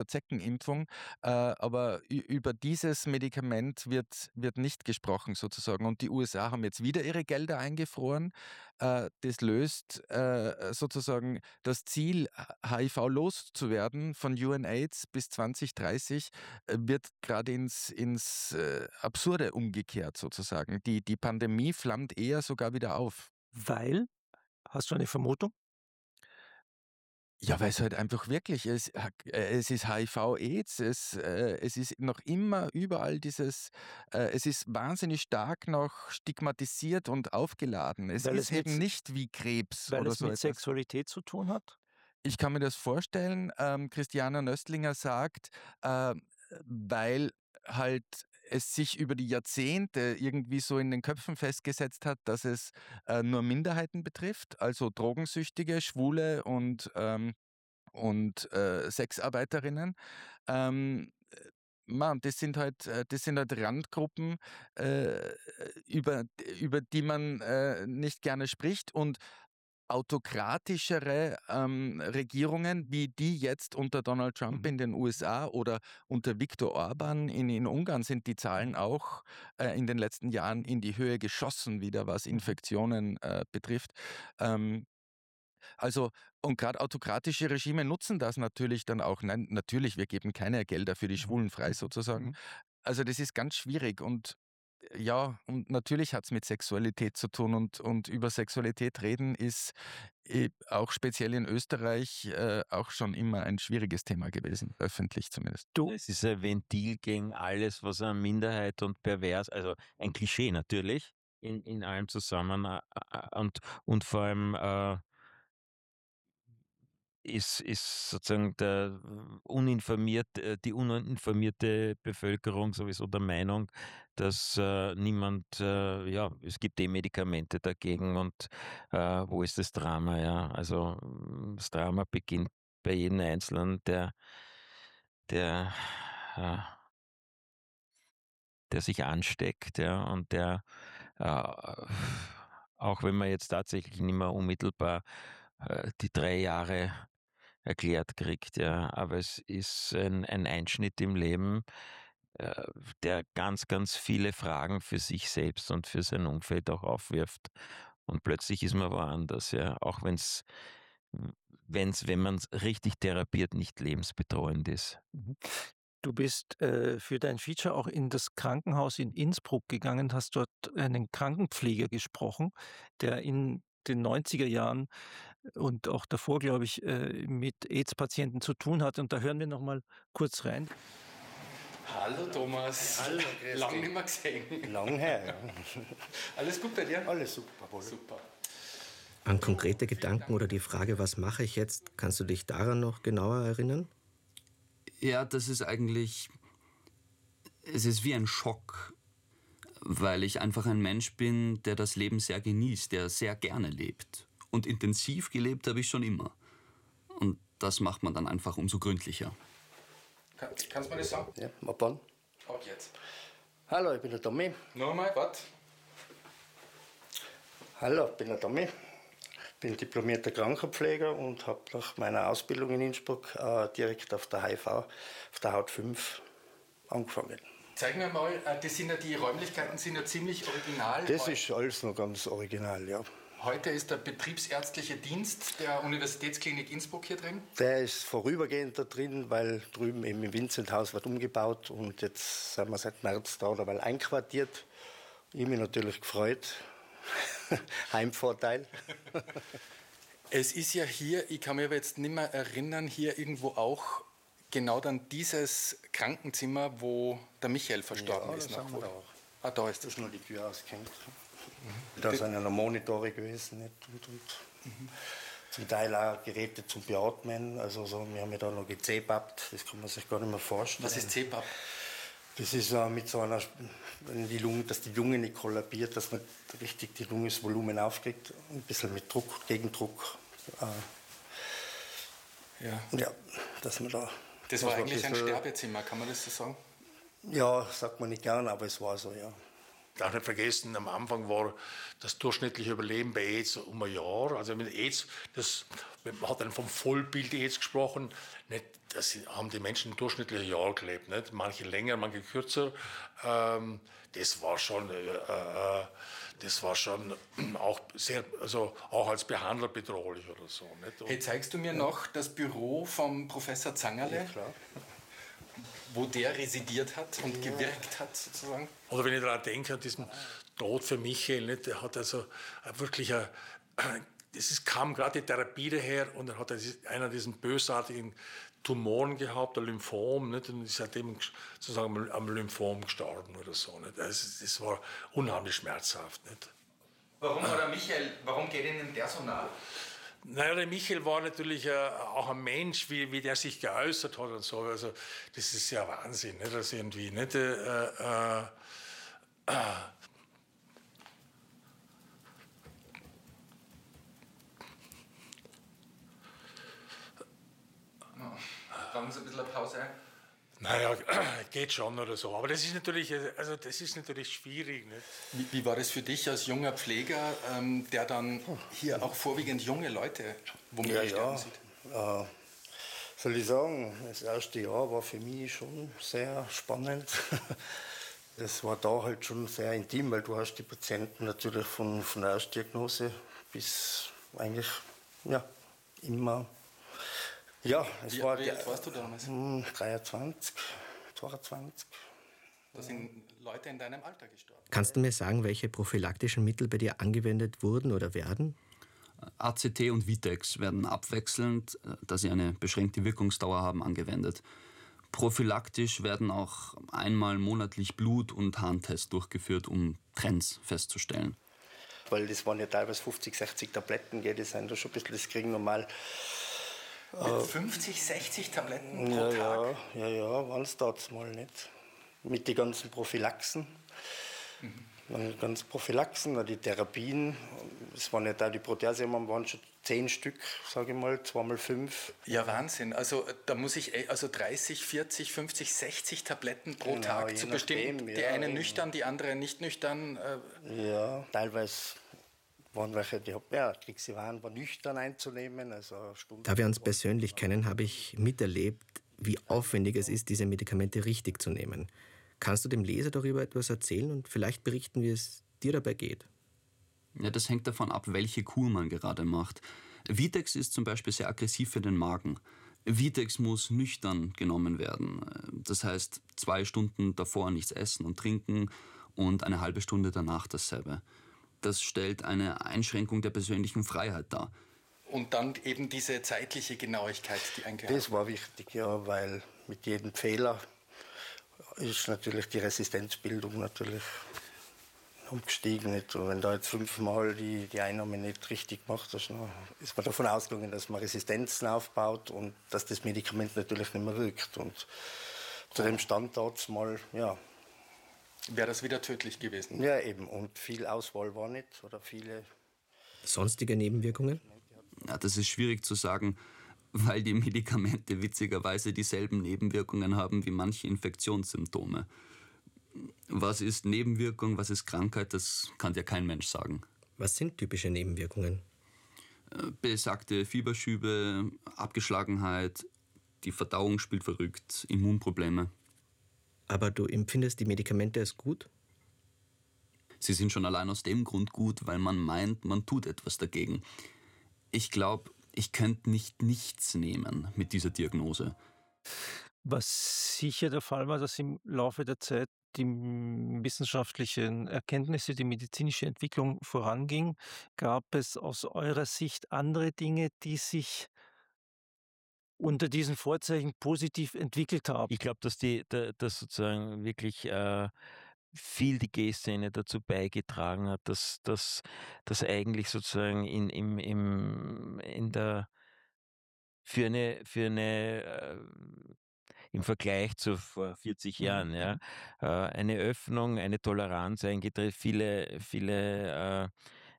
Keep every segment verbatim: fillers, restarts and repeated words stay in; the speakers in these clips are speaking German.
Zeckenimpfung, äh, aber ü über dieses Medikament wird wird nicht gesprochen sozusagen. Und die U S A haben jetzt wieder ihre Gelder eingefroren. Äh, das löst, äh, sozusagen das Ziel, H I V loszuwerden von UNAIDS bis zwanzig dreißig, äh, wird gerade ins ins, äh, Absurde umgekehrt sozusagen. Die die Pandemie flammt eher sogar wieder auf. Weil? Hast du eine Vermutung? Ja, weil es halt einfach wirklich es ha äh, es ist H I V Aids, es äh, es ist noch immer überall dieses äh, es ist wahnsinnig stark noch stigmatisiert und aufgeladen. Es Weil es ist mit eben S nicht wie Krebs weil oder es so mit etwas. Sexualität zu tun hat? Ich kann mir das vorstellen. Ähm, Christiana Nöstlinger sagt, ähm, weil halt es sich über die Jahrzehnte irgendwie so in den Köpfen festgesetzt hat, dass es, äh, nur Minderheiten betrifft, also Drogensüchtige, Schwule und, ähm und, äh, Sexarbeiterinnen. Ähm, äh, ma das sind halt äh, das sind halt Randgruppen, äh, über über die man, äh, nicht gerne spricht und autokratischere, ähm, Regierungen wie die jetzt unter Donald Trump Mhm. in den U S A oder unter Viktor Orbán in in Ungarn sind die Zahlen Mhm. auch, äh, in den letzten Jahren in die Höhe geschossen wieder, was Mhm. Infektionen, äh, betrifft. Ähm, also und grad autokratische Regime nutzen das natürlich dann auch. Nein, natürlich, wir geben keine Gelder für die Mhm. Schwulen frei Mhm. sozusagen. Mhm. Also, das ist ganz schwierig und äh, ja, und natürlich hat's mit Sexualität zu tun und und über Sexualität reden ist, äh, auch speziell in Österreich, äh, auch schon immer ein schwieriges Thema gewesen, öffentlich zumindest. Du Es ist ein Ventil gegen alles, was an Minderheit und pervers, also ein Klischee natürlich in in allem zusammen, äh, äh, und und vor allem, äh ist ist sozusagen der uninformiert äh, die uninformierte Bevölkerung sowieso der Meinung, dass, äh, niemand äh, ja, es gibt eh Medikamente dagegen und, äh, wo ist das Drama, ja? Also, hm, das Drama beginnt bei jedem Einzelnen, der der, äh der sich ansteckt, ja, und der, äh, auch wenn man jetzt tatsächlich nicht mehr unmittelbar, äh, die drei Jahre erklärt kriegt, ja. Aber es ist ein ein Einschnitt im Leben, äh, der ganz, ganz viele Fragen für sich selbst und für sein Umfeld auch aufwirft. Und plötzlich ist man woanders, ja, auch wenn's wenn's, wenn man's richtig therapiert, nicht lebensbedrohend ist. Mhm. Du bist, äh, für dein Feature auch in das Krankenhaus in Innsbruck gegangen, hast dort einen Krankenpfleger gesprochen, der in den neunziger Jahren und auch davor, glaube ich, äh, mit AIDS-Patienten zu tun hatte. Und da hören wir noch mal kurz rein. Hallo Thomas. Hallo, grüß Lang dich. nicht mehr gesehen. Lang her, ja. Alles gut bei dir? Alles super, Paul. Super. An konkrete Gedanken oder die Frage, was mache ich jetzt, kannst du dich daran noch genauer erinnern? Ja, das ist eigentlich, es ist wie ein Schock, weil ich einfach ein Mensch bin, der das Leben sehr genießt, der sehr gerne lebt. Und intensiv gelebt habe ich schon immer. Und das macht man dann einfach umso gründlicher. Kann, kannst du mir das sagen? Ja, ab wann? Ab jetzt. Hallo, ich bin der Tommy. Nochmal, was? Hallo, ich bin der Tommy. Ich bin diplomierter Krankenpfleger und habe nach meiner Ausbildung in Innsbruck äh, direkt auf der H I V, auf der Haut fünf angefangen. Zeig mir mal, äh, das sind ja die Räumlichkeiten sind ja ziemlich original. Das ist alles noch ganz original, ja. Heute ist der betriebsärztliche Dienst der Universitätsklinik Innsbruck hier drin. Der ist vorübergehend da drin, weil drüben eben im Vincenthaus wird umgebaut und jetzt sind wir seit März da dabei einquartiert. Ich mich natürlich gefreut. Heimvorteil. Es ist ja hier, ich kann mich aber jetzt nicht mehr erinnern, hier irgendwo auch genau dann dieses Krankenzimmer, wo der Michael verstorben Ja, ist. da sind wir da auch. Ah, da ist Das das. ist nur die Tür ausgehängt. Da sind ja noch Monitore gewesen. Nicht? Und, und Mhm. Zum Teil auch Geräte zum Beatmen. Also so, wir haben ja da noch gezebappt. Das kann man sich gar nicht mehr vorstellen. Was ist C PAP? Das ist äh, mit so einer, wenn die Lunge, dass die Lunge nicht kollabiert, dass man richtig die Lunge das Volumen aufkriegt. Ein bisschen mit Druck, Gegendruck. Äh, Ja. ja, dass man da. Das dass war man eigentlich ein bisschen- Sterbezimmer, kann man das so sagen? Ja, sagt man nicht gern, aber es war so, ja. darf nicht vergessen, am Anfang war das durchschnittliche Überleben bei AIDS um ein Jahr. Also mit AIDS, das, man hat dann vom Vollbild AIDS gesprochen. Nicht, das haben die Menschen durchschnittlich ein Jahr gelebt. Nicht? Manche länger, manche kürzer. Ähm, das war schon, äh, äh, das war schon auch sehr, also auch als Behandler bedrohlich oder so. Nicht? Und, hey, zeigst du mir noch das Büro vom Professor Zangerle? Ja, klar. Wo der residiert hat und ja. gewirkt hat, sozusagen. Oder wenn ich daran denke, an diesen Tod für Michael, nicht? Der hat also wirklich, ein, das ist, kam gerade die Therapie daher und dann hat er einer diesen bösartigen Tumoren gehabt, ein Lymphom, nicht? Und ist seitdem sozusagen am Lymphom gestorben oder so. Nicht? Also das war unheimlich schmerzhaft. Nicht? Warum, oder Michael, warum geht Ihnen der so nah? Naja, der Michael war natürlich äh, auch ein Mensch, wie, wie der sich geäußert hat und so. Also das ist ja Wahnsinn, ne? Das irgendwie nicht. Äh, äh, äh. Brauchen Sie ein bisschen Pause? Naja, geht schon oder so. Aber das ist natürlich, also das ist natürlich schwierig. Nicht? Wie, wie war das für dich als junger Pfleger, ähm, der dann hier auch vorwiegend junge Leute womöglich ja, ja. sieht? Äh, soll ich sagen, das erste Jahr war für mich schon sehr spannend. Das war da halt schon sehr intim, weil du hast die Patienten natürlich von, von der Erstdiagnose bis eigentlich ja, immer. Ja, es wie, war wie der, alt warst du damals? dreiundzwanzig, zweiundzwanzig. Da sind Leute in deinem Alter gestorben. Kannst du mir sagen, welche prophylaktischen Mittel bei dir angewendet wurden oder werden? A C T und Vitex werden abwechselnd, da sie eine beschränkte Wirkungsdauer haben, angewendet. Prophylaktisch werden auch einmal monatlich Blut- und Harntests durchgeführt, um Trends festzustellen. Weil das waren ja teilweise fünfzig, sechzig Tabletten, die sind da schon ein bisschen, das kriegen normal. Mit fünfzig, sechzig Tabletten pro ja, Tag? Ja, ja, ja, waren es das mal nicht. Mit den ganzen Prophylaxen. Mhm. Die ganzen Prophylaxen, die Therapien. Es waren ja da die Proteasemann, waren schon zehn Stück, sage ich mal, zweimal fünf. Ja, Wahnsinn. Also da muss ich also dreißig, vierzig, fünfzig, sechzig Tabletten pro Genau, Tag je zu nachdem, bestimmen. ja, Die eine eben. nüchtern, die andere nicht nüchtern. Äh. Ja, teilweise waren welche, die ja, sie waren, war nüchtern einzunehmen. Also da wir uns persönlich kennen, habe ich miterlebt, wie aufwendig es ist, diese Medikamente richtig zu nehmen. Kannst du dem Leser darüber etwas erzählen und vielleicht berichten, wie es dir dabei geht? Ja, das hängt davon ab, welche Kur man gerade macht. Vitex ist zum Beispiel sehr aggressiv für den Magen. Vitex muss nüchtern genommen werden. Das heißt, zwei Stunden davor nichts essen und trinken und eine halbe Stunde danach dasselbe. Das stellt eine Einschränkung der persönlichen Freiheit dar. Und dann eben diese zeitliche Genauigkeit, die eingehört. Das war wichtig, ja, weil mit jedem Fehler ist natürlich die Resistenzbildung natürlich umgestiegen. Nicht? Und wenn da jetzt fünfmal die, die Einnahme nicht richtig macht, ist man davon ausgegangen, dass man Resistenzen aufbaut und dass das Medikament natürlich nicht mehr wirkt. Und zu dem Stand hat's mal, ja. Wäre das wieder tödlich gewesen? Ja, eben. Und viel Auswahl war nicht oder viele. Sonstige Nebenwirkungen? Ja, das ist schwierig zu sagen, weil die Medikamente witzigerweise dieselben Nebenwirkungen haben wie manche Infektionssymptome. Was ist Nebenwirkung, was ist Krankheit, das kann dir kein Mensch sagen. Was sind typische Nebenwirkungen? Besagte Fieberschübe, Abgeschlagenheit, die Verdauung spielt verrückt, Immunprobleme. Aber du empfindest die Medikamente als gut? Sie sind schon allein aus dem Grund gut, weil man meint, man tut etwas dagegen. Ich glaube, ich könnte nicht nichts nehmen mit dieser Diagnose. Was sicher der Fall war, dass im Laufe der Zeit die wissenschaftlichen Erkenntnisse, die medizinische Entwicklung voranging. Gab es aus eurer Sicht andere Dinge, die sich unter diesen Vorzeichen positiv entwickelt haben? Ich glaube, dass die, da, dass sozusagen wirklich äh, viel die G-Szene dazu beigetragen hat, dass, dass, dass eigentlich sozusagen in, im, im, in der für eine, für eine äh, im Vergleich zu vor vierzig Jahren, ja, äh, eine Öffnung, eine Toleranz eingetreten, viele, viele äh,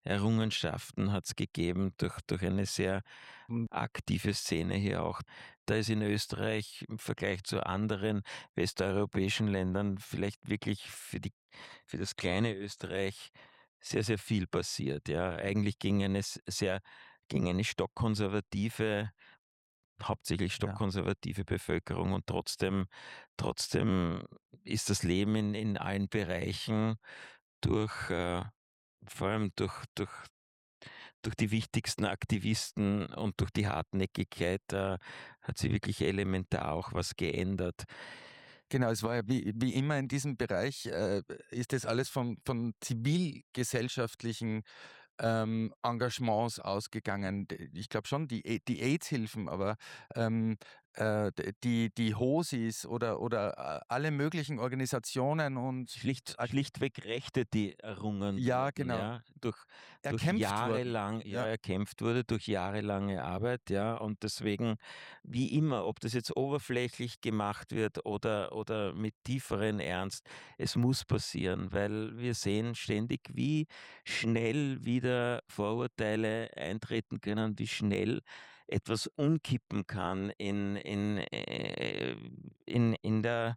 Errungenschaften hat es gegeben durch, durch eine sehr aktive Szene hier auch. da ist in Österreich im Vergleich zu anderen westeuropäischen Ländern vielleicht wirklich für, die, für das kleine Österreich sehr, sehr viel passiert. Ja. Eigentlich gegen eine sehr, gegen eine stockkonservative, hauptsächlich stockkonservative Bevölkerung und trotzdem, trotzdem ist das Leben in, in allen Bereichen durch, äh, vor allem durch, durch, durch die wichtigsten Aktivisten und durch die Hartnäckigkeit äh, hat sich wirklich elementar auch was geändert. Genau, es war ja wie, wie immer in diesem Bereich, äh, ist das alles von, von zivilgesellschaftlichen ähm, Engagements ausgegangen. Ich glaube schon, die, die AIDS-Hilfen, aber ähm, äh, die, die Hosis oder, oder äh, alle möglichen Organisationen und Schlicht, schlichtweg Rechte, die errungen ja, wurden, genau. ja, durch, durch Erkämpft jahrelang, wurden. ja, Ja. erkämpft wurde, durch jahrelange Arbeit, ja, und deswegen, wie immer, ob das jetzt oberflächlich gemacht wird oder, oder mit tieferen Ernst, es muss passieren, weil wir sehen ständig, wie schnell wieder Vorurteile eintreten können, wie schnell etwas umkippen kann in, in, äh, in, in der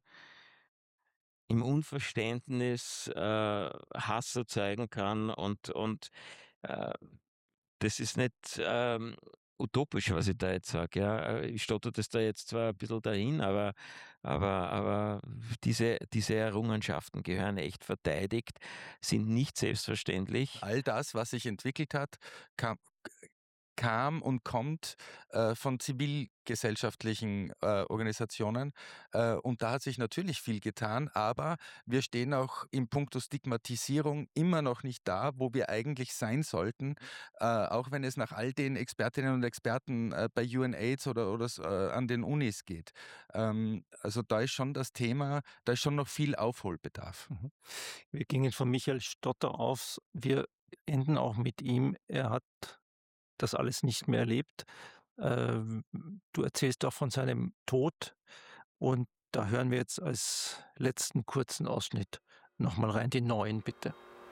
im Unverständnis äh, Hass erzeugen kann und, und äh, das ist nicht ähm, utopisch, was ich da jetzt sage. Ja. Ich stotter das da jetzt zwar ein bisschen dahin, aber, aber, aber diese, diese Errungenschaften gehören echt verteidigt, sind nicht selbstverständlich. All das, was sich entwickelt hat, kam, kam und kommt äh, von zivilgesellschaftlichen äh, Organisationen. Äh, und da hat sich natürlich viel getan, aber wir stehen auch in puncto Stigmatisierung immer noch nicht da, wo wir eigentlich sein sollten, äh, auch wenn es nach all den Expertinnen und Experten äh, bei UNAIDS oder, oder äh, an den Unis geht. Ähm, also da ist schon das Thema, da ist schon noch viel Aufholbedarf. Mhm. Wir gingen von Michael Stotter aus. Wir enden auch mit ihm. Er hat das alles nicht mehr erlebt. Ähm, du erzählst auch von seinem Tod und da hören wir jetzt als letzten kurzen Ausschnitt nochmal rein, die neuen bitte.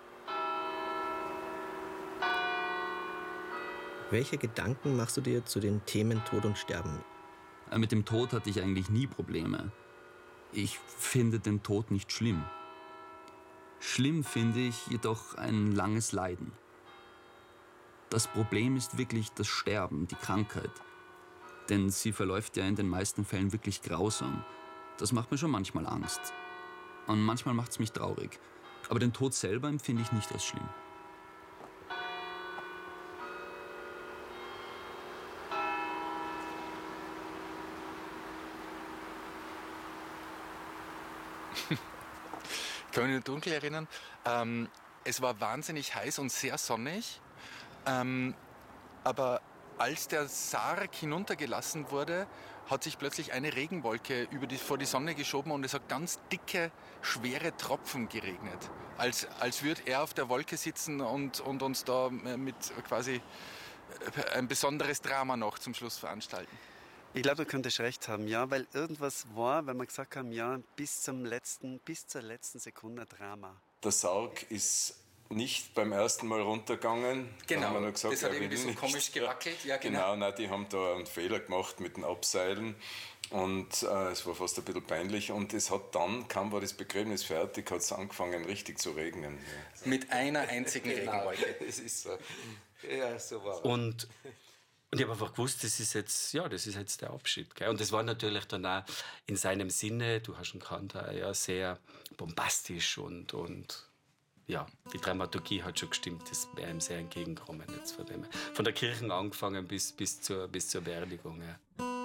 Welche Gedanken machst du dir zu den Themen Tod und Sterben? Mit dem Tod hatte ich eigentlich nie Probleme. Ich finde den Tod nicht schlimm. Schlimm finde ich jedoch ein langes Leiden. Das Problem ist wirklich das Sterben, die Krankheit. Denn sie verläuft ja in den meisten Fällen wirklich grausam. Das macht mir schon manchmal Angst. Und manchmal macht es mich traurig. Aber den Tod selber empfinde ich nicht als schlimm. Ich kann mich dunkel erinnern, ähm, es war wahnsinnig heiß und sehr sonnig, ähm, aber als der Sarg hinuntergelassen wurde, hat sich plötzlich eine Regenwolke über die, vor die Sonne geschoben und es hat ganz dicke, schwere Tropfen geregnet. Als, als würde er auf der Wolke sitzen und, und uns da mit quasi ein besonderes Drama noch zum Schluss veranstalten. Ich glaube, du könntest recht haben, ja, weil irgendwas war, weil wir gesagt haben, ja, bis zum letzten, bis zur letzten Sekunde Drama. Der Sarg ist nicht beim ersten Mal runtergegangen. Genau, da haben wir noch gesagt, das hat er irgendwie will so nicht. komisch gewackelt. Ja, genau. Genau, nein, die haben da einen Fehler gemacht mit dem Abseilen und äh, es war fast ein bisschen peinlich und es hat dann, kaum war das Begräbnis fertig, hat es angefangen richtig zu regnen. Ja. Mit einer einzigen Regenwolke. Das ist so. Ja, so war es. Und Und ich habe einfach gewusst, das ist jetzt, ja, das ist jetzt der Abschied. Gell? Und das war natürlich dann auch in seinem Sinne, du hast ihn gekannt, ja, sehr bombastisch und, und ja, die Dramaturgie hat schon gestimmt, das wäre ihm sehr entgegengekommen. Jetzt von, dem, von der Kirche angefangen bis, bis, zur, bis zur Beerdigung. Ja.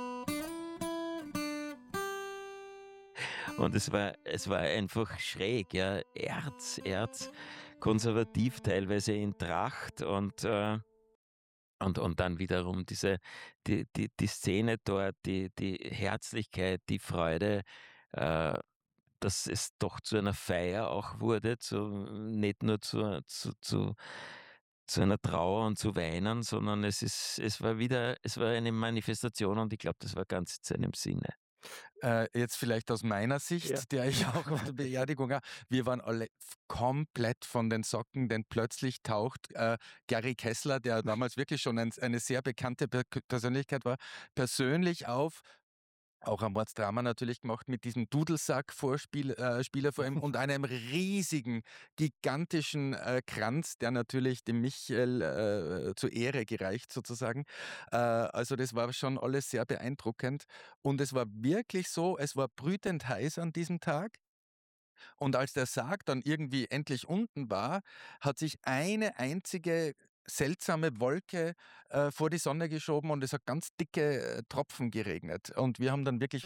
Und es war, es war einfach schräg, ja, Erz, Erz, konservativ, teilweise in Tracht und äh, Und, und dann wiederum diese, die, die, die Szene dort, die, die Herzlichkeit, die Freude, äh, dass es doch zu einer Feier auch wurde, zu, nicht nur zu, zu, zu, zu einer Trauer und zu weinen, sondern es, ist, es war wieder, es war eine Manifestation und ich glaube, das war ganz in seinem Sinne. Äh, jetzt vielleicht aus meiner Sicht, Ja. der ich auch auf der Beerdigung war, wir waren alle f- komplett von den Socken, denn plötzlich taucht äh, Gary Kessler, der damals wirklich schon ein, eine sehr bekannte Per- Persönlichkeit war, persönlich auf, auch ein Mordsdrama natürlich gemacht mit diesem Dudelsack-Vorspieler äh, Spieler vor ihm und einem riesigen, gigantischen äh, Kranz, der natürlich dem Michael äh, zur Ehre gereicht sozusagen. Äh, also das war schon alles sehr beeindruckend und es war wirklich so, es war brütend heiß an diesem Tag. Und als der Sarg dann irgendwie endlich unten war, hat sich eine einzige seltsame Wolke äh, vor die Sonne geschoben und es hat ganz dicke äh, Tropfen geregnet. Und wir haben dann wirklich